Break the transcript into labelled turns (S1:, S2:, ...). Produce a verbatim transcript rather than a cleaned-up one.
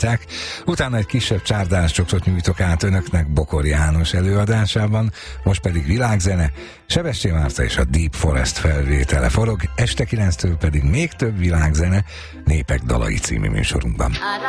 S1: Utána egy kisebb csárdáscsokrot nyújtok át önöknek Bokor János előadásában, most pedig világzene, Sebestyén Márta és a Deep Forest felvétele forog, este kilenctől pedig még több világzene, Népek dalai című műsorunkban.